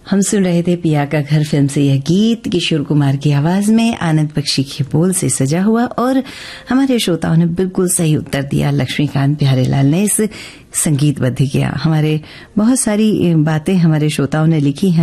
हम सुन रहे थे पिया का घर फिल्म से यह गीत किशोर कुमार की आवाज में, आनंद बख्शी के बोल से सजा हुआ। और हमारे श्रोताओं ने बिल्कुल सही उत्तर दिया। लक्ष्मीकांत प्यारेलाल ने इस संगीतबद्ध किया। हमारे बहुत सारी बातें हमारे श्रोताओं ने लिखी हैं।